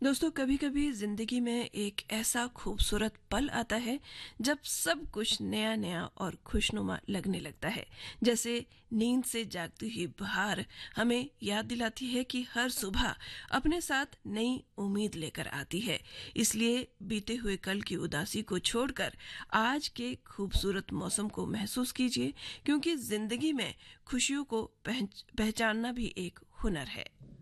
दोस्तों, कभी-कभी जिंदगी में एक ऐसा खूबसूरत पल आता है जब सब कुछ नया-नया और खुशनुमा लगने लगता है। जैसे नींद से जागती हुई बहार हमें याद दिलाती है कि हर सुबह अपने साथ नई उम्मीद लेकर आती है। इसलिए बीते हुए कल की उदासी को छोड़कर आज के खूबसूरत मौसम को महसूस कीजिए, क्योंकि जिंदगी में खुशियों को पहचानना भी एक हुनर है।